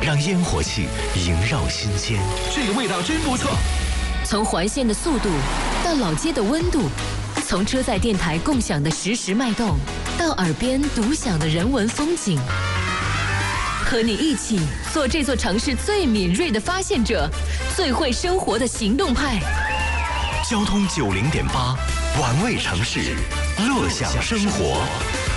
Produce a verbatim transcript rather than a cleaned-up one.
让烟火气萦绕心间。 这个味道真不错。 从环线的速度到老街的温度，从车载电台共享的实时脉动，到耳边独享的人文风景，和你一起做这座城市最敏锐的发现者，最会生活的行动派。 交通九零点八，玩味城市，乐享生活。